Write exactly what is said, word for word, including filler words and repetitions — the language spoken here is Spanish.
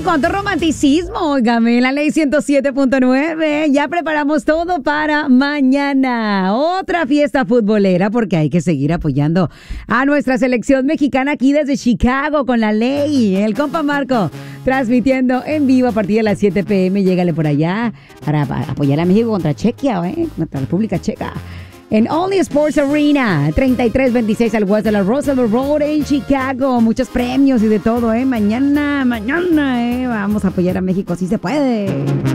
cuánto romanticismo, óigame, la ley ciento siete punto nueve. Ya preparamos todo para mañana. Otra fiesta futbolera porque hay que seguir apoyando a nuestra selección mexicana aquí desde Chicago con la ley. El compa Marco transmitiendo en vivo a partir de las siete p.m. Llégale por allá para apoyar a México contra Chequia, ¿eh? Contra República Checa. En Only Sports Arena, treinta y tres veintiséis al west de la Roosevelt Road en Chicago. Muchos premios y de todo, ¿eh? Mañana, mañana, ¿eh? Vamos a apoyar a México, si se puede.